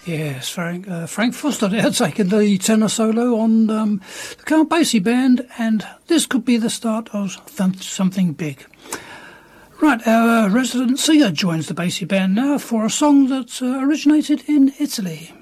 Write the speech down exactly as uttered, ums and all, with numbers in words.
Yes, Frank, uh, Frank Foster there taking the tenor solo on um, the Count Basie Band, and this could be the start of th- something big. Right, our resident singer joins the Basie Band now for a song that uh, originated in Italy.